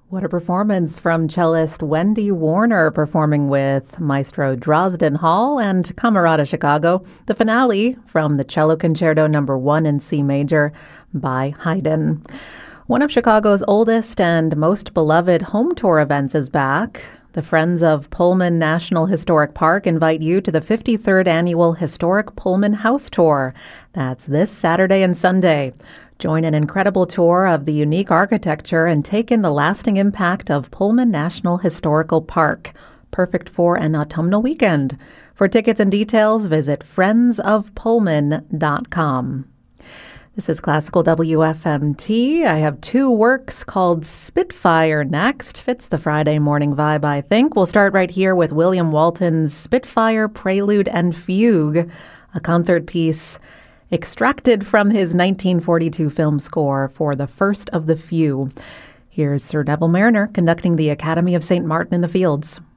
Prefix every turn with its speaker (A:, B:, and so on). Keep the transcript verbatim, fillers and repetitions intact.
A: What a performance from cellist Wendy Warner performing with Maestro Drosden Hall and Camerata Chicago, the finale from the Cello Concerto Number one in C Major by Haydn. One of Chicago's oldest and most beloved home tour events is back. The Friends of Pullman National Historic Park invite you to the fifty-third Annual Historic Pullman House Tour. That's this Saturday and Sunday. Join an incredible tour of the unique architecture and take in the lasting impact of Pullman National Historical Park. Perfect for an autumnal weekend. For tickets and details, visit friends of pullman dot com. This is Classical W F M T. I have two works called Spitfire next. Fits the Friday morning vibe, I think. We'll start right here with William Walton's Spitfire Prelude and Fugue, a concert piece extracted from his nineteen forty-two film score for The First of the Few. Here's Sir Neville Marriner conducting the Academy of Saint Martin in the Fields.